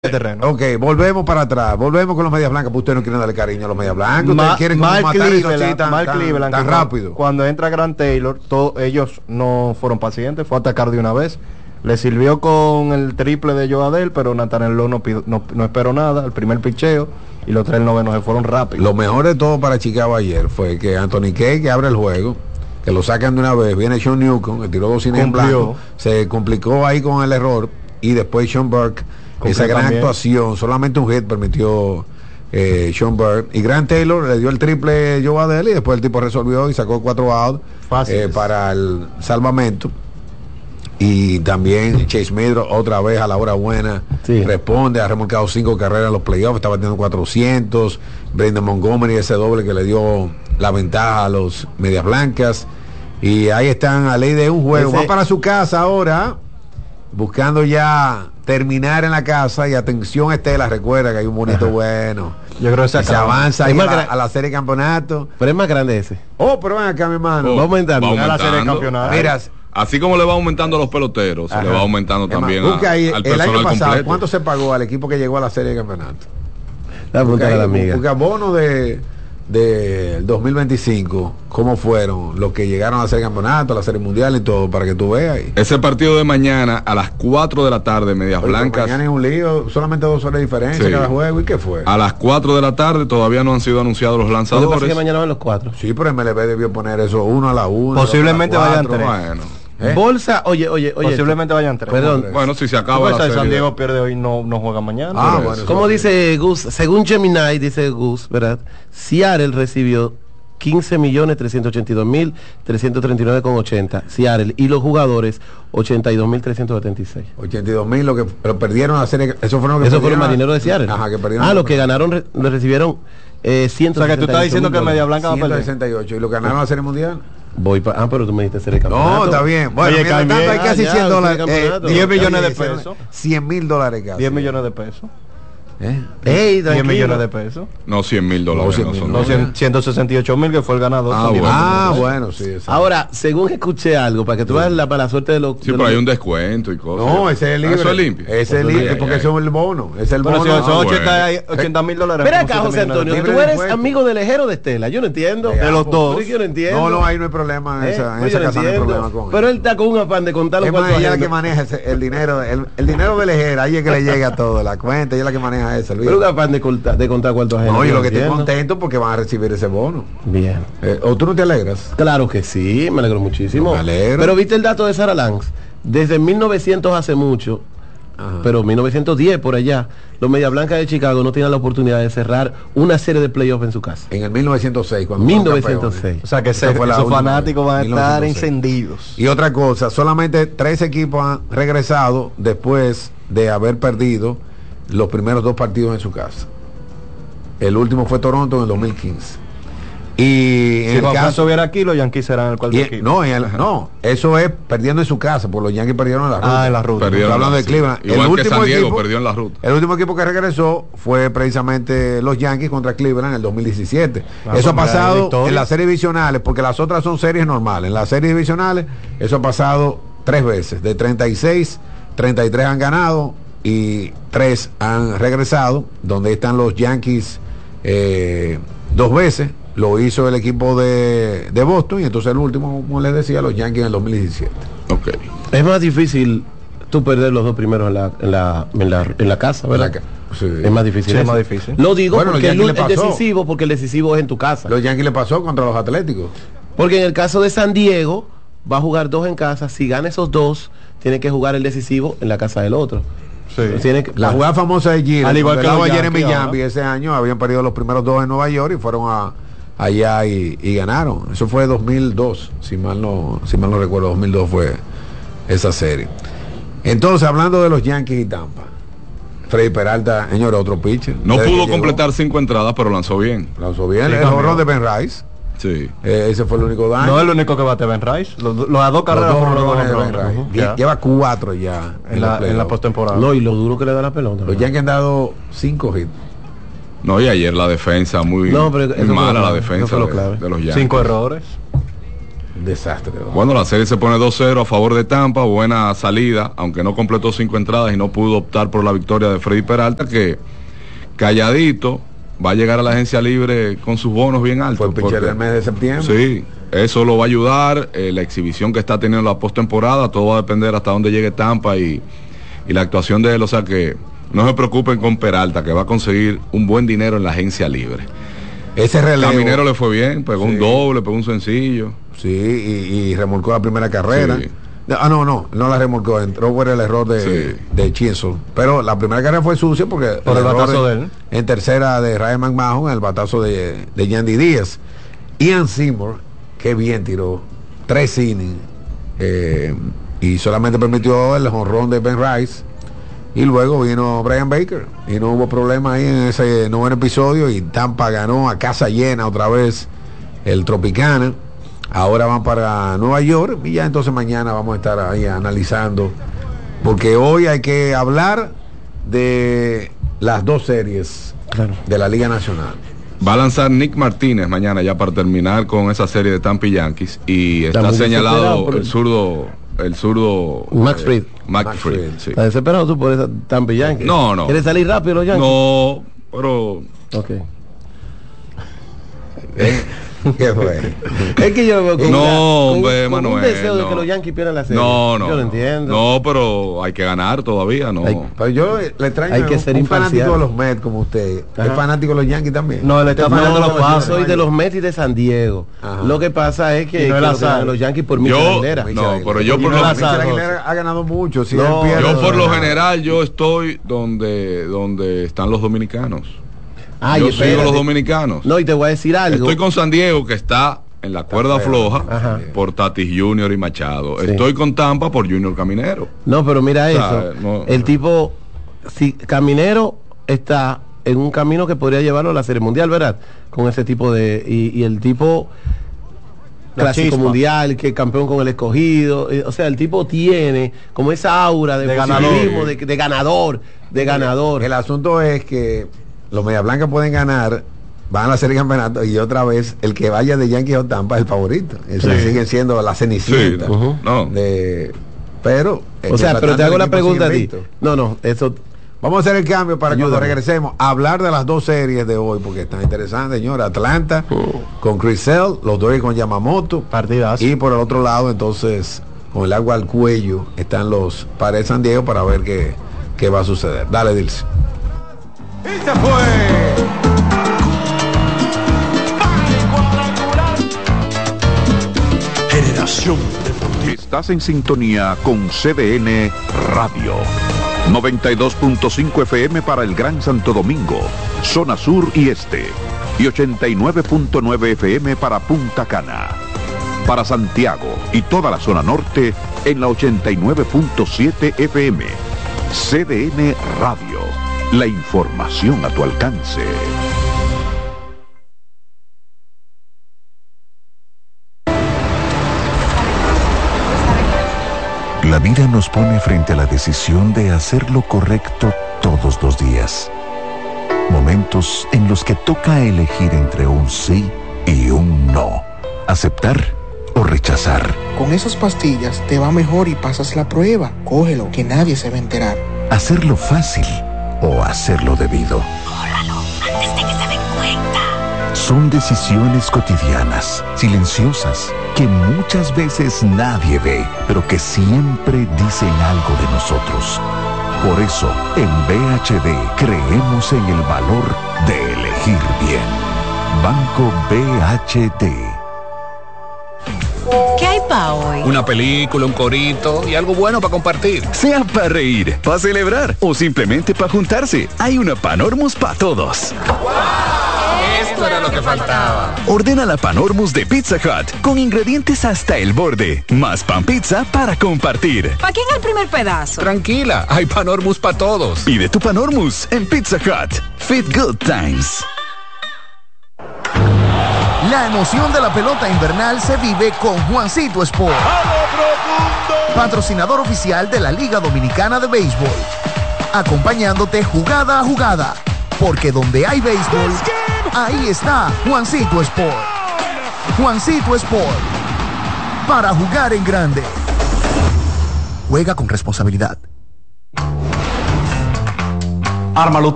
terreno. Ok, volvemos para atrás, volvemos con los medias blancas, porque ustedes no quieren darle cariño a los medias blancas, ustedes quieren Mal Cleveland, tan rápido. Cuando entra Grant Taylor, ellos no fueron pacientes, fue a atacar de una vez. Le sirvió con el triple de Joe Adell, pero Nathaniel Lowe no esperó nada, el primer picheo, y los tres novenos se fueron rápido. Lo mejor de todo para Chicago ayer fue que Anthony Kay, que abre el juego, que lo sacan de una vez, viene Sean Newcomb, que tiró 2 innings en blanco, se complicó ahí con el error, y después Sean Burke, esa gran actuación, solamente un hit permitió Sean Burke, y Grant Taylor le dio el triple Joe Adell, y después el tipo resolvió y sacó 4 outs para el salvamento. Y también Chase Smith otra vez a la hora buena responde, ha remolcado 5 carreras en los playoffs, está batiendo 400. Brendan Montgomery, ese doble que le dio la ventaja a los medias blancas, y ahí están a ley de un juego. Va para su casa ahora, buscando ya terminar en la casa. Y atención, Estela, recuerda que hay un bonito bueno. Yo creo que se avanza ahí a la serie de campeonato. Pero es más grande ese. Pero ven acá, mi hermano. Va aumentando la serie de campeonato. Mira, así como le va aumentando a los peloteros, se le va aumentando también al personal el año pasado, completo. ¿Cuánto se pagó al equipo que llegó a la serie de campeonato? Porque abono de 2025, ¿cómo fueron los que llegaron a la serie de campeonato, a la serie mundial y todo, para que tú veas ahí? Ese partido de mañana a las 4 de la tarde, medias blancas. Mañana es un lío, solamente 2 horas de diferencia cada juego. ¿Y qué fue? A las 4 de la tarde todavía no han sido anunciados los lanzadores. Que mañana van los 4. Sí, pero MLB debió poner eso 1 a la 1. Posiblemente vayan 3. Bueno. Bolsa, oye. Posiblemente vayan 3. Perdón. Bueno, si se acaba la serie. San Diego pierde hoy, no juega mañana. Bueno, como dice Gus, según Gemini, dice Gus, ¿verdad? Seattle recibió 15.382.339,80. Seattle, y los jugadores 82.376. 82.000 lo que perdieron la serie. Eso fueron los marineros de Seattle. Ajá, que perdieron. Los que ganaron le recibieron 100. O sea, que tú estás diciendo que Media Blanca va a perder 168. ¿Y lo que ganaron la serie mundial? Pero tú me dijiste serie de campeonato. No, está bien. Bueno, oye, tanto hay casi $100. 10 millones de pesos. $100,000 casi. 10 millones de pesos. 10 millones de pesos. No, $100,000. No, 168,000 que fue el ganador. Bueno, sí. Ahora, según escuché algo, para que tú veas la suerte de los... Sí, pero hay un descuento y cosas. No, ese es libre. Eso es limpio. Ese es limpio, porque eso es el bono. Es el bono. Pero si son $80,000. Mira acá, José Antonio, tú eres amigo del Ejero de Estela. Yo no entiendo. De los dos. Yo no entiendo. No, ahí no hay problema. En esa casa no hay problema con él. Pero él está con un afán de contar los cuantos. Ella es la que maneja el dinero. El dinero del Ejero, ahí es que le llega todo. La cuenta, ella es la que maneja eso. Pero un afán de contar cuántos años. No, yo lo que estoy contento porque van a recibir ese bono. Bien. ¿O tú no te alegras? Claro que sí, me alegro muchísimo. Me alegro. Pero viste el dato de Sarah Langs. Desde 1900 hace mucho, pero 1910 por allá, los Media Blancas de Chicago no tenían la oportunidad de cerrar una serie de playoffs en su casa. En el 1906, cuando 1906. O sea que esos fanáticos van a estar encendidos. Y otra cosa, solamente 3 equipos han regresado después de haber perdido los primeros 2 partidos en su casa. El último fue Toronto en el 2015. Y si Juan Francisco hubiera aquí, los Yankees serán el cuarto equipo. No, eso es perdiendo en su casa, porque los Yankees perdieron en la ruta. En la ruta. Hablando de Cleveland. Igual que San Diego perdió en la ruta. El último equipo que regresó fue precisamente los Yankees contra Cleveland en el 2017. Eso ha pasado en las series divisionales, porque las otras son series normales. En las series divisionales, eso ha pasado 3 veces. De 36, 33 han ganado y 3 han regresado, donde están los Yankees 2 veces. Lo hizo el equipo de Boston, y entonces el último, como les decía, los Yankees en el 2017. Okay. Es más difícil tú perder los 2 primeros en la casa, ¿verdad? Sí. Es más difícil. Sí, es más difícil. No digo porque el decisivo, porque el decisivo es en tu casa. Los Yankees le pasó contra los Atléticos. Porque en el caso de San Diego va a jugar 2 en casa. Si gana esos 2, tiene que jugar el decisivo en la casa del otro. Sí. La jugada famosa de Giro, al igual que los ayer en Yankees, Miami ese año habían perdido los primeros 2 en Nueva York y fueron allá y ganaron. Eso fue 2002, si mal no recuerdo. 2002 fue esa serie. Entonces, hablando de los Yankees y Tampa, Freddy Peralta, señor, otro pitcher. No pudo completar 5 entradas, pero lanzó bien. El horror de Ben Rice. Sí. Ese fue el único daño. No es el único que bate Ben Rice. Los 2 carreras fueron los 2 de Ben Rice. Lleva 4 ya en la postemporada. No, y lo duro que le da la pelota. Los Yankees han dado 5 hits. No, y ayer la defensa muy mala, la defensa de los Yankees. 5 errores. Desastre. Bueno, la serie se pone 2-0 a favor de Tampa, buena salida, aunque no completó 5 entradas y no pudo optar por la victoria de Freddy Peralta, que calladito va a llegar a la agencia libre con sus bonos bien altos. Fue el pitcher del mes de septiembre. Sí, eso lo va a ayudar, la exhibición que está teniendo la postemporada, todo va a depender hasta dónde llegue Tampa y la actuación de él, o sea que no se preocupen con Peralta, que va a conseguir un buen dinero en la agencia libre. Ese relevo. Caminero le fue bien, pegó un doble, pegó un sencillo. Sí, y remolcó la primera carrera. Sí. No la remolcó, entró por el error de Chisholm. Pero la primera carrera fue sucia porque por el batazo de él. En tercera de Ryan McMahon, el batazo de Yandy Díaz. Ian Seymour, qué bien tiró 3 innings y solamente permitió el jonrón de Ben Rice. Y luego vino Brian Baker y no hubo problema ahí en ese noveno episodio y Tampa ganó a casa llena otra vez el Tropicana. Ahora van para Nueva York y ya entonces mañana vamos a estar ahí analizando, porque hoy hay que hablar de las 2 series de la Liga Nacional. Va a lanzar Nick Martínez mañana ya para terminar con esa serie de Tampa y Yankees, y está señalado el zurdo Max Fried. Sí. ¿Estás desesperado tú por esa Tampa y Yankees? No. ¿Quieres salir rápido los Yankees? No, pero... Ok. ¿Qué fue? Es que yo lo veo con Manuel, un deseo de que los Yankees pierdan la serie. No. Yo lo entiendo. No, pero hay que ganar todavía, ¿no? Pero yo le traigo hay que ser un fanático imparcial. de los Mets como usted. ¿Es fanático de los Yankees también? No, le está fanático de los Padres. Yo soy de los Mets y de San Diego. Ajá. Lo que pasa es que, no los Yankees por Michel Aguilera. Pero yo por Michel Aguilera ha ganado mucho. Si No, él pierde, yo por lo general yo estoy donde están los dominicanos. Yo sigo los dominicanos. No, y te voy a decir algo. Estoy con San Diego, que está en la cuerda floja. Ajá. Por Tatis Junior y Machado. Sí. Estoy con Tampa por Junior Caminero. No, pero mira O sea, eso. no. El tipo, si Caminero está en un camino que podría llevarlo a la Serie Mundial, ¿verdad? Con ese tipo de... Y el tipo clásico mundial, que campeón con el Escogido, o sea, el tipo tiene como esa aura de positivismo, de ganador. El asunto es que los Media Blancas pueden ganar, van a la serie de campeonato y otra vez el que vaya de Yankees o Tampa es el favorito. Eso sigue siendo la cenicienta. Sí, no. Pero o sea, pero te hago la pregunta a ti. No, eso... Vamos a hacer el cambio para cuando regresemos a hablar de las 2 series de hoy, porque están interesantes, señor. Atlanta con Chris Sale, los Dodgers con Yamamoto. Partidas. Y por el otro lado, entonces, con el agua al cuello, están los Padres de San Diego para ver qué va a suceder. Dale, Dilce. Y se fue. Generación Deportiva. Estás en sintonía con CDN Radio. 92.5 FM para el Gran Santo Domingo, zona sur y este. Y 89.9 FM para Punta Cana. Para Santiago y toda la zona norte en la 89.7 FM. CDN Radio. La información a tu alcance. La vida nos pone frente a la decisión de hacer lo correcto todos los días. Momentos en los que toca elegir entre un sí y un no. Aceptar o rechazar. Con esas pastillas te va mejor y pasas la prueba. Cógelo, que nadie se va a enterar. Hacerlo fácil o hacerlo debido. Córralo antes de que se den cuenta. Son decisiones cotidianas, silenciosas, que muchas veces nadie ve, pero que siempre dicen algo de nosotros. Por eso, en BHD creemos en el valor de elegir bien. Banco BHD. ¿Qué hay pa' hoy? Una película, un corito y algo bueno para compartir. Sea para reír, para celebrar o simplemente para juntarse, hay una Panormus para todos. Esto era lo que faltaba. Ordena la Panormus de Pizza Hut con ingredientes hasta el borde, más pan pizza para compartir. ¿Para quién el primer pedazo? Tranquila, hay Panormus para todos. Pide tu Panormus en Pizza Hut. Fit Good Times. La emoción de la pelota invernal se vive con Juancito Sport, patrocinador oficial de la Liga Dominicana de Béisbol, acompañándote jugada a jugada, porque donde hay béisbol, ahí está Juancito Sport. Juancito Sport, para jugar en grande. Juega con responsabilidad. Ármalo